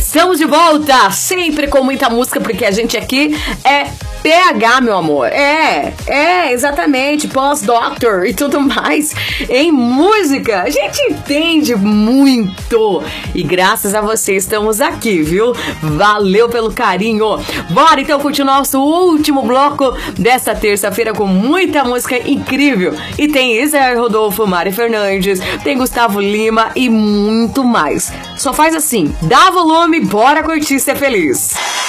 Estamos de volta, sempre com muita música, porque a gente aqui é PH, meu amor. Exatamente, pós-doctor e tudo mais em música. A gente entende muito e graças a você estamos aqui, viu? Valeu pelo carinho. Bora então curtir o nosso último bloco dessa terça-feira com muita música incrível. E tem Israel Rodolfo, Mari Fernandes, tem Gustavo Lima e muito mais. Só faz assim, dá volume, bora curtir e ser feliz.